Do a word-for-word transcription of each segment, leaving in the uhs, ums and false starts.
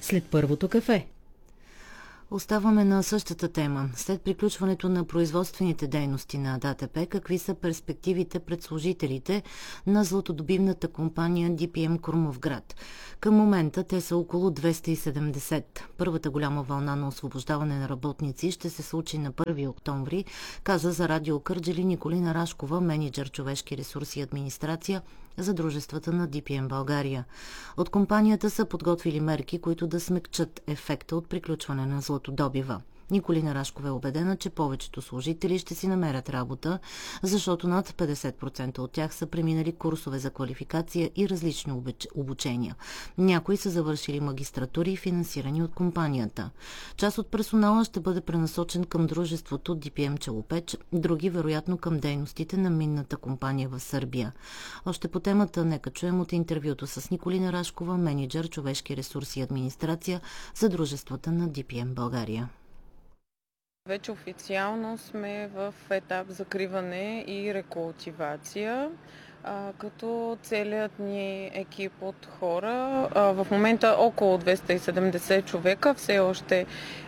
след първото кафе. Оставаме на същата тема. След приключването на производствените дейности на ДАТП, какви са перспективите пред служителите на златодобивната компания Ди Пи Ем Крумовград? Към момента те са около двеста и седемдесет. Първата голяма вълна на освобождаване на работници ще се случи на първи октомври, каза за Радио Кърджали Николина Рашкова, мениджър човешки ресурси и администрация за дружествата на Ди Пи Ем България. От компанията са подготвили мерки, които да смекчат ефекта от приключване на златодобива. Николина Рашкова е убедена, че повечето служители ще си намерят работа, защото над петдесет процента от тях са преминали курсове за квалификация и различни обучения. Някои са завършили магистратури, финансирани от компанията. Част от персонала ще бъде пренасочен към дружеството Ди Пи Ем Челопеч, други вероятно към дейностите на минната компания в Сърбия. Още по темата нека чуем от интервюто с Николина Рашкова, мениджър човешки ресурси и администрация за дружествата на Ди Пи Ем България. Вече официално сме в етап закриване и рекултивация, като целият ни екип от хора, в момента около двеста и седемдесет човека, все още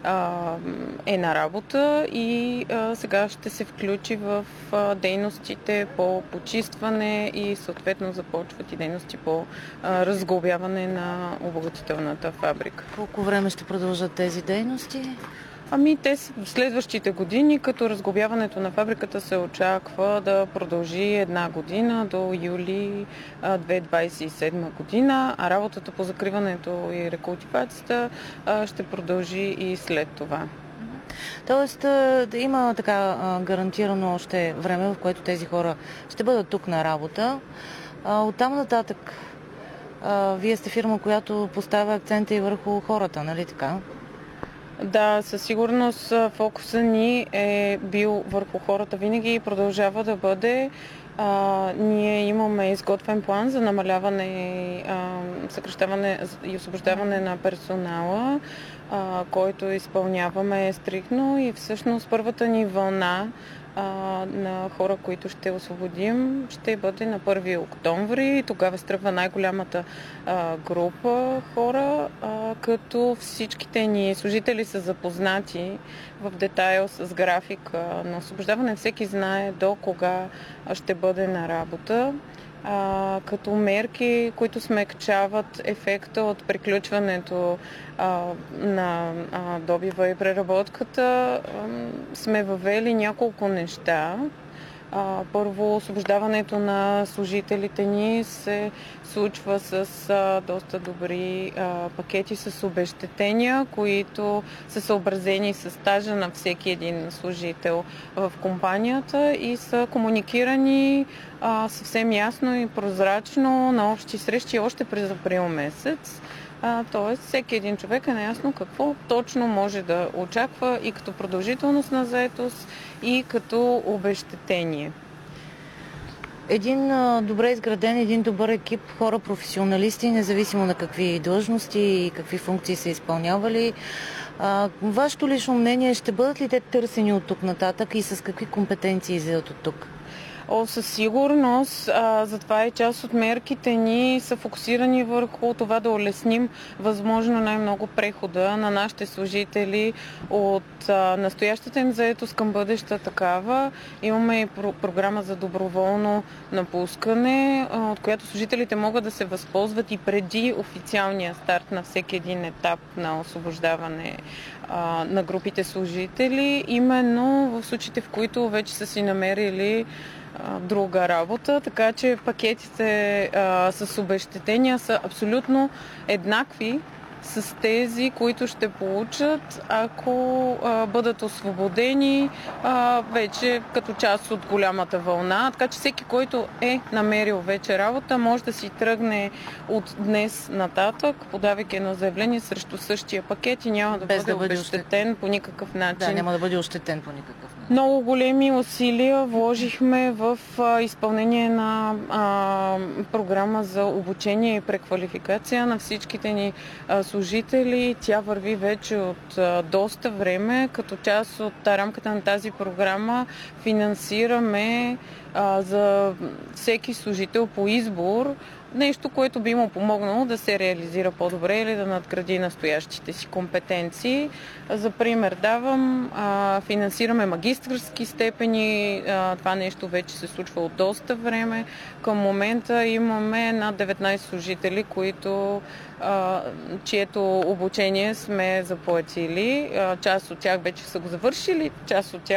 е на работа и сега ще се включи в дейностите по почистване и съответно започват и дейности по разглобяване на обогатителната фабрика. Колко време ще продължат тези дейности? Ами те в следващите години, като разглобяването на фабриката се очаква да продължи една година до юли две хиляди двадесет и седма година, а работата по закриването и рекултивацията ще продължи и след това. Тоест да има така гарантирано още време, в което тези хора ще бъдат тук на работа. Оттам нататък вие сте фирма, която поставя акцента и върху хората, нали така? Да, със сигурност фокуса ни е бил върху хората винаги и продължава да бъде. А, ние имаме изготвен план за намаляване, а, съкращаване и освобождаване на персонала, а, който изпълняваме стриктно и всъщност първата ни вълна а, на хора, които ще освободим, ще бъде на първи октомври. Тогава стръгва най-голямата а, група хора, а, като всичките ни служители са запознати в детайл с графика на освобождаване. Всеки знае до кога ще бъде на работа. А, като мерки, които смекчават ефекта от приключването а, на а, добива и преработката, а, сме въвели няколко неща. А, първо, освобождаването на служителите ни се случва с а, доста добри а, пакети с обезщетения, които са съобразени с стажа на всеки един служител в компанията и са комуникирани а, съвсем ясно и прозрачно на общи срещи още през април месец. Тоест, всеки един човек е наясно какво точно може да очаква и като продължителност на заетост, и като обезщетение. Един а, добре изграден, един добър екип, хора професионалисти, независимо на какви длъжности и какви функции са изпълнявали. А, вашето лично мнение, ще бъдат ли те търсени от тук нататък и с какви компетенции излизат от тук? О, със сигурност, а, затова и част от мерките ни са фокусирани върху това да улесним възможно най-много прехода на нашите служители от а, настоящата им заетост към бъдеща такава. Имаме и про- програма за доброволно напускане, а, от която служителите могат да се възползват и преди официалния старт на всеки един етап на освобождаване а, на групите служители, именно в случаите, в които вече са си намерили друга работа, така че пакетите а, с обезщетения са абсолютно еднакви с тези, които ще получат, ако а, бъдат освободени а, вече като част от голямата вълна. Така че всеки, който е намерил вече работа, може да си тръгне от днес нататък, подавайки едно заявление срещу същия пакет и няма да Без бъде да бъде обезщетен ощет... по никакъв начин. Да, няма да бъде ощетен по никакъв начин. Много големи усилия вложихме в а, изпълнение на а, програма за обучение и преквалификация на всичките ни а, служители. Тя върви вече от а, доста време. Като част от а, рамката на тази програма финансираме а, за всеки служител по избор нещо, което би му помогнало да се реализира по-добре или да надгради настоящите си компетенции. За пример давам, а, финансираме магистърски степени, а, това нещо вече се случва от доста време. Към момента имаме над деветнайсет служители, които, а, чието обучение сме заплатили. А, част от тях вече са го завършили, част от тях